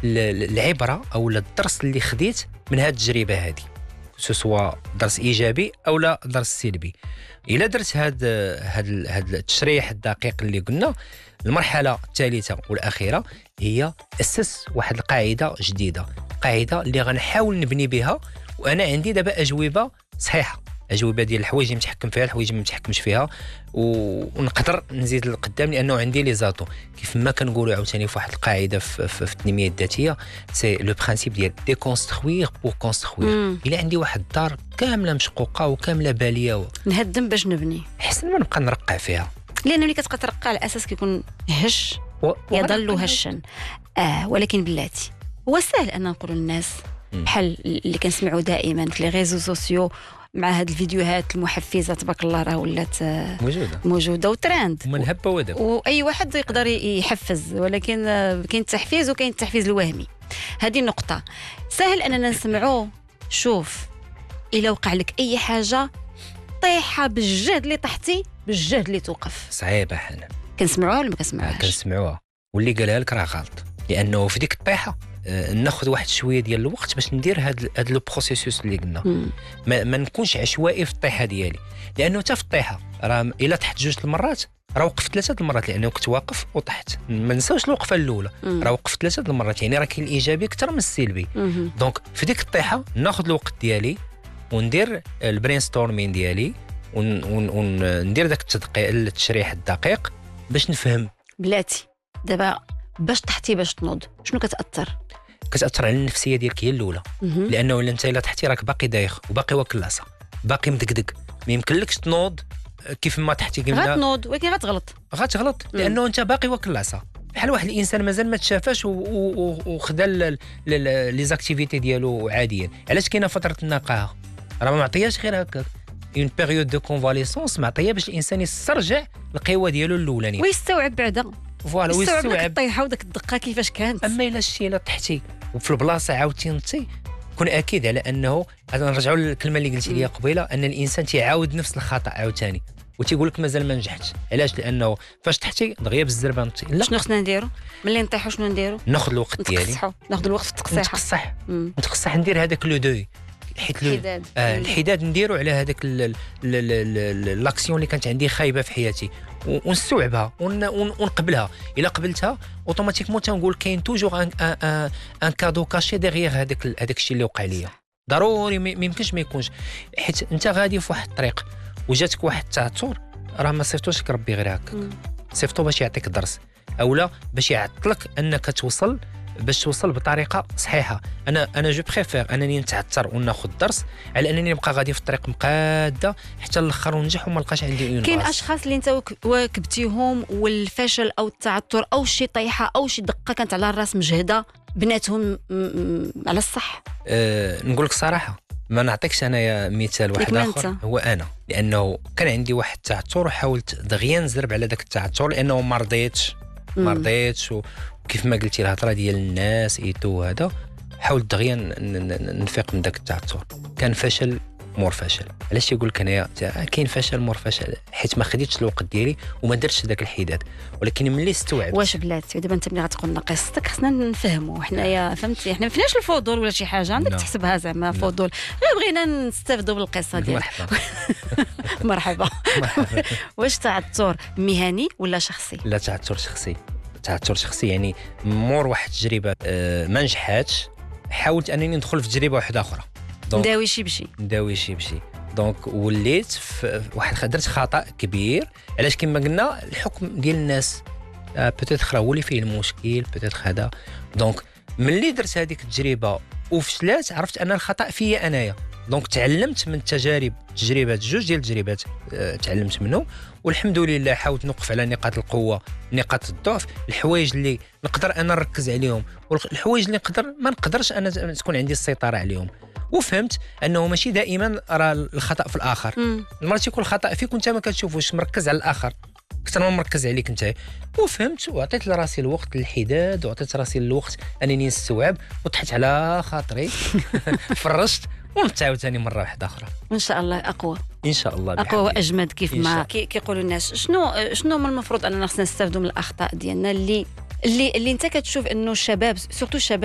العبره او الدرس اللي خديت من هذه التجربه هذه، سواء درس ايجابي او لا درس سلبي. الا درت هذا التشريح الدقيق اللي قلنا، المرحله الثالثه والاخيره هي اسس واحد القاعده جديده، قاعده اللي غنحاول نبني بها، وانا عندي دابا اجوبه صحيحه، اجوبه ديال الحوايج اللي متحكم فيها، الحوايج اللي ما متحكمش فيها، ونقدر نزيد لقدام لانه عندي لي زاتو. كيف ما كنقولوا عاوتاني في واحد القاعده في التنميه الذاتيه، سي لو برينسيپ ديال ديكونستروير بور كونستروير. الا عندي واحد الدار كامله مشقوقه وكامله باليه نهدم باش نبني، احسن ما نبقى نرقع فيها، لانه ملي كتبقى ترقع على الاساس كيكون هش يظل هشا. ولكن بلاتي هو سهل ان نقولوا للناس بحال اللي كنسمعوا دائما في لي ريزو سوسيو مع هاد الفيديوهات المحفزه تبارك الله راه ولات موجوده وترند ومن هبه ودب، واي واحد يقدر يحفز، ولكن كاين التحفيز وكاين التحفيز الوهمي. هذه النقطه سهل اننا نسمعوه. شوف، الا وقع لك اي حاجه طيحه بالجهد اللي طحتي بالجهد اللي توقف. صعيبه حنا كنسمعوها ولا ما كنسمعوهاش؟ كنسمعوها، واللي قالها لك راه غلط، لانه في ديك الطيحه ناخذ واحد شويه ديال الوقت باش ندير هاد لو بروسيسوس اللي قلنا. ما نكونش عشوائي في الطيحه ديالي، لانه حتى في الطيحه راه الا طحت 2 المرات راه وقفت 3 المرات، لانه كنت واقف وطحت. ما نساوش الوقفه الاولى، راه وقفت 3 المرات، يعني راه كاين الايجابي اكثر من السلبي. دونك في ديك الطيحه ناخذ الوقت ديالي وندير البرين ستورمين ديالي وندير داك التشريح الدقيق باش نفهم. بلاتي دابا باش طحتي باش تنوض شنو كتاثر على النفسيه ديالك هي الاولى، لانه الا انت الا طحتي راك باقي دايخ وباقي واكل لاصه، باقي مدقدق، ما يمكنلكش تنوض كيف ما طحتي. غتنوض ولكن غتغلط لانه انت باقي واكل لاصه، بحال واحد الانسان مازال ما تشافاش وخدا لي زاكتيفيتي ديالو عاديا. علاش كاينه فتره النقاهه؟ راه ما معطياش غير هكاك اون بيريود دو كونفاليسونس، معطيه باش الانسان يسترجع القوه ديالو الاولانيه ويستوعب بعدا فوالا، ويستوعب الطيحه وداك الدقه كيفاش كانت. اما الا شتي الا طحتي وفي البلاصه عاودتي نطي، كون اكيد على انه هذا نرجعوا للكلمه اللي قلتي لي قبيله، ان الانسان تيعاود نفس الخطا عاوتاني وتيقول لك مازال ما نجحتش. علاش؟ لانه فاش طحتي دغيا بالزربه نطي. لا، شنو خصنا نديرو ملي نطيحوا؟ شنو نديرو؟ ناخذ الوقت ديالي، ناخذ الوقت في التقصيحه، نتقصح ندير هذاك لو دوي، حيت الحداد نديرو على هذاك لاكسيون اللي كانت عندي خايبه في حياتي، ونستوعبها ونقبلها. الا قبلتها اوتوماتيكمون تنقول كاين توجور ان كادو كاشي ديغيغ هذاك الشيء اللي وقع ليا. ضروري ما يمكنش ما يكونش، حيت انت غادي في واحد الطريق وجاتك واحد التعثر، راه ما صيفطوش لك ربي غير هكاك، صيفطو باش يعطيك درس، اولا باش يعطلك انك توصل بطريقه صحيحه. انا جو بريفير انني نتعثر وناخذ درس على انني نبقى غادي في الطريق مقاده حتى الاخر وننجح وما لقاش عندي اون. كاين اشخاص اللي انت واكبتيهم والفشل او التعثر او شي طيحه او شي دقه كانت على الراس مجهده بناتهم على الصح. نقول لك صراحه ما نعطيكش انايا مثال واحد اخر، هو انا، لانه كان عندي واحد التعثر وحاولت دغيا نزرب على داك التعثر لانه ما رضيتش وكيف ما قلتي الهضره ديال الناس ايتو هذا، حاولت دغيا نفيق من داك التعثر. كان فشل مور فشل. علاش يقول لك انايا كاين فشل مور فشل؟ حيت ما خديتش الوقت ديالي وما درتش داك الحداد. ولكن ملي استوعبت واش بلاتي دابا انت ملي غتقول لنا قصتك خصنا نفهموا حنايا، فهمتي؟ حنا ما فيناش الفضول ولا شي حاجه عندك تحسبها زعما فضول، غير بغينا نستافدوا بالقصه ديالك. مرحبا. واش تعثر مهني ولا شخصي؟ لا، تعثر شخصي يعني مور واحد التجربه ما نجحاتش، حاولت انني ندخل في تجربه واحده اخرى، نداوي شي بشي. دونك وليت في واحد درت خطا كبير. علاش؟ كما قلنا الحكم ديال الناس بوتيتر هو اللي فيه المشكل، بوتيتر هذا. دونك ملي درت هذيك التجربه وفشلات، عرفت ان الخطا فيا انايا. دونك تعلمت من تجربات جوج ديال التجربات، تعلمت منهم، والحمد لله حاولت نوقف على نقاط القوه، نقاط الضعف، الحوايج اللي نقدر انا نركز عليهم والحوايج اللي ما نقدرش انا تكون عندي السيطره عليهم. وفهمت انه ماشي دائما راه الخطا في الاخر، مرات يكون الخطا فيك وانت ما كتشوفوش، مركز على الاخر اكثر ما مركز عليك انت. وفهمت وعطيت لراسي الوقت للحداد، وعطيت راسي الوقت انني نستوعب، وطحت على خاطري فرشت ونتعاود ثاني مره واحده اخرى. ان شاء الله اقوى، ان شاء الله اقوى واجمد. كيف ما كيقولوا الناس، شنو من المفروض اننا خصنا نستافدوا من الاخطاء ديالنا اللي انت كتشوف انه الشباب، سورتو الشباب